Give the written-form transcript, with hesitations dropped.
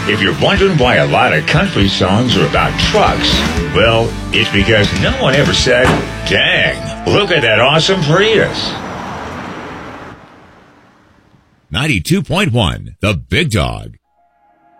If you're wondering why a lot of country songs are about trucks, well, it's because no one ever said, dang, look at that awesome Prius. 92.1, The Big Dog.